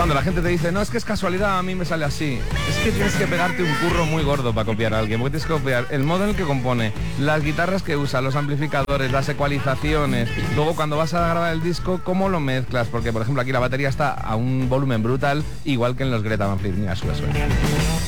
cuando la gente te dice, no, es que es casualidad, a mí me sale así. Es que tienes que pegarte un curro muy gordo para copiar a alguien, porque tienes que copiar el modo en el que compone, las guitarras que usa, los amplificadores, las ecualizaciones, luego cuando vas a grabar el disco, cómo lo mezclas, porque por ejemplo aquí la batería está a un volumen brutal, igual que en los Greta Van Fleet. Mira, sube.